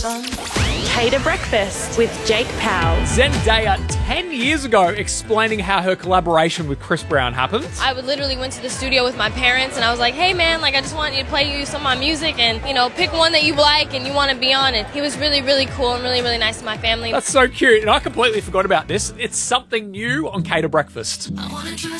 Cater Breakfast with Jake Powell. Zendaya 10 years ago explaining how her collaboration with Chris Brown happened. I would literally went to the studio with my parents and I was like, hey man, like I just want you to play you some of my music and, you know, pick one that you like and you want to be on it. He was really, really cool and really, really nice to my family. That's so cute. And I completely forgot about this. It's something new on Cater Breakfast.